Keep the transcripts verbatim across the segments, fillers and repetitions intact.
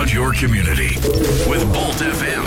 around your community with Bolt F M.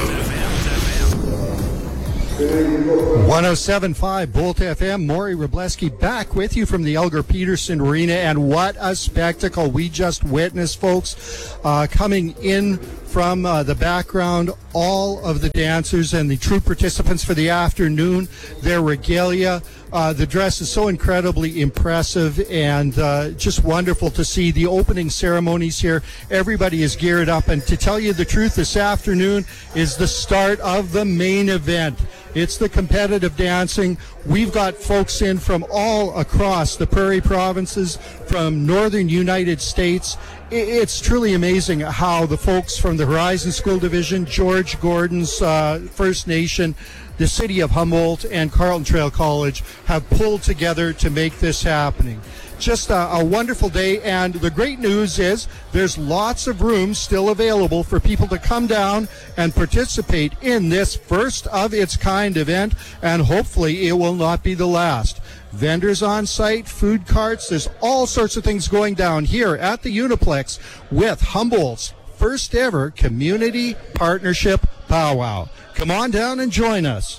one oh seven point five Bolt F M. Maury Wrobleski back with you from the Elgar Peterson Arena, and what a spectacle we just witnessed, folks. Uh, coming in from uh, the background, all of the dancers and the true participants for the afternoon, their regalia. Uh, the dress is so incredibly impressive, and uh, just wonderful to see the opening ceremonies here. Everybody is geared up, and to tell you the truth, this afternoon is the start of the main event. It's the competitive dancing. We've got folks in from all across the Prairie provinces, from northern United States. It's truly amazing how the folks from the Horizon School Division, George Gordon's uh, First Nation, the City of Humboldt, and Carleton Trail College have pulled together to make this happening. Just a, a wonderful day, and the great news is there's lots of room still available for people to come down and participate in this first of its kind event, and hopefully it will not be the last. Vendors on site, food carts, there's all sorts of things going down here at the Uniplex with Humboldt's first ever community partnership powwow. Come on down and join us.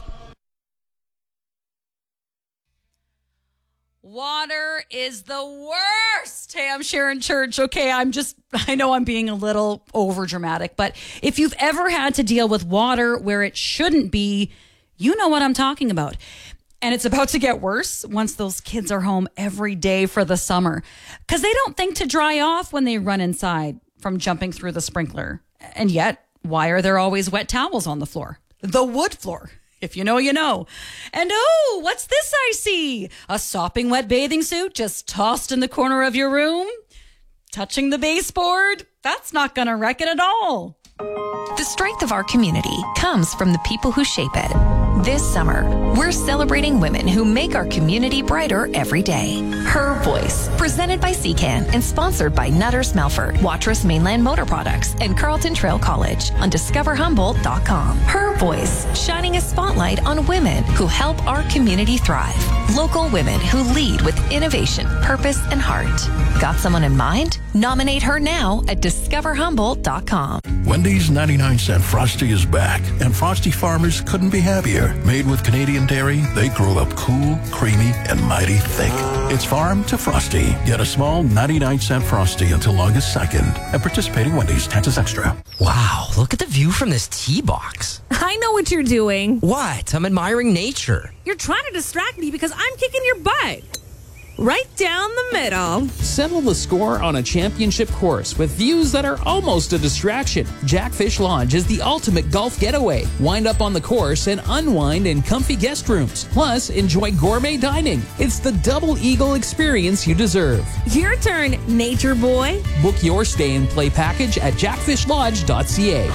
Water is the worst. Hey, I'm Sharon Church. Okay, I'm just, I know I'm being a little over dramatic, but if you've ever had to deal with water where it shouldn't be, you know what I'm talking about. And it's about to get worse once those kids are home every day for the summer, because they don't think to dry off when they run inside from jumping through the sprinkler. And yet, why are there always wet towels on the floor? The wood floor. If you know, you know. And oh, what's this I see? A sopping wet bathing suit just tossed in the corner of your room? Touching the baseboard? That's not going to wreck it at all. The strength of our community comes from the people who shape it. This summer, we're celebrating women who make our community brighter every day. Her Voice, presented by C C A N and sponsored by Nutters Melford, Watrous Mainland Motor Products, and Carleton Trail College on discover humboldt dot com. Her Voice, shining a spotlight on women who help our community thrive. Local women who lead with innovation, purpose, and heart. Got someone in mind? Nominate her now at discover humboldt dot com. Wendy's ninety-nine cent Frosty is back, and Frosty farmers couldn't be happier. Made with Canadian dairy, they grow up cool, creamy, and mighty thick. It's farm to Frosty. Get a small ninety-nine cent Frosty until August second at participating Wendy's. Taxes extra. Wow, look at the view from this tee box. I know what you're doing. What? I'm admiring nature. You're trying to distract me because I'm kicking your butt. Right down the middle. Settle the score on a championship course with views that are almost a distraction. Jackfish Lodge is the ultimate golf getaway. Wind up on the course and unwind in comfy guest rooms. Plus, enjoy gourmet dining. It's the double eagle experience you deserve. Your turn, nature boy. Book your stay and play package at jackfish lodge dot c a.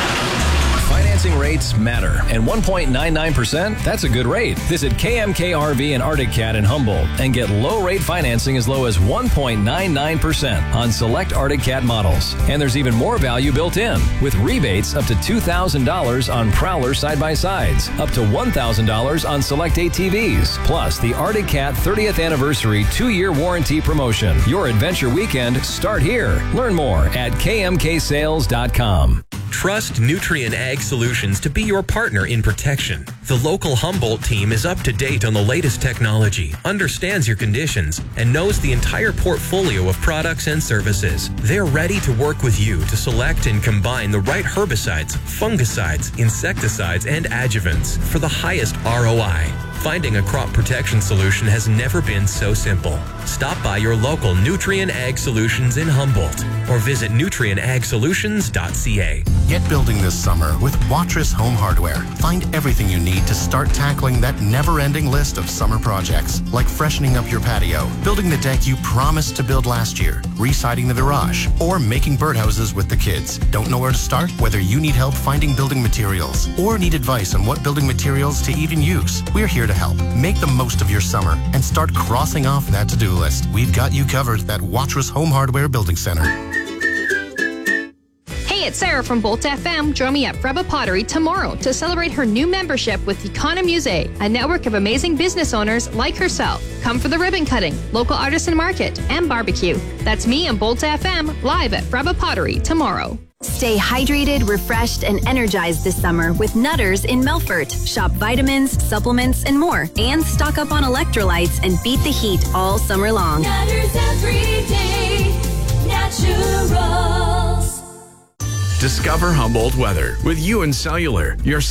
Financing rates matter, and one point nine nine percent, that's a good rate. Visit K M K R V and Arctic Cat in Humboldt and get low-rate financing as low as one point nine nine percent on select Arctic Cat models. And there's even more value built in, with rebates up to two thousand dollars on Prowler side-by-sides, up to one thousand dollars on select A T Vs, plus the Arctic Cat thirtieth anniversary two-year warranty promotion. Your adventure weekend start here. Learn more at K M K sales dot com. Trust Nutrien Ag Solutions to be your partner in protection. The local Humboldt team is up to date on the latest technology, understands your conditions, and knows the entire portfolio of products and services. They're ready to work with you to select and combine the right herbicides, fungicides, insecticides, and adjuvants for the highest R O I. Finding a crop protection solution has never been so simple. Stop by your local Nutrien Ag Solutions in Humboldt or visit nutrien ag solutions dot c a. Get building this summer with Watrous Home Hardware. Find everything you need to start tackling that never-ending list of summer projects, like freshening up your patio, building the deck you promised to build last year, re-siding the garage, or making birdhouses with the kids. Don't know where to start? Whether you need help finding building materials or need advice on what building materials to even use, we're here to help. Make the most of your summer and start crossing off that to-do list. We've got you covered at Watrous Home Hardware Building Center. Hey Hey, it's Sarah from Bolt F M. Join me at Freba Pottery tomorrow to celebrate her new membership with Economuse, a network of amazing business owners like herself. Come for the ribbon cutting, local artisan market, and barbecue. That's me and Bolt F M live at Freba Pottery tomorrow. Stay hydrated, refreshed, and energized this summer with Nutters in Melfort. Shop vitamins, supplements, and more. And stock up on electrolytes and beat the heat all summer long. Nutters Everyday Naturals. Discover Humboldt weather with U N Cellular, your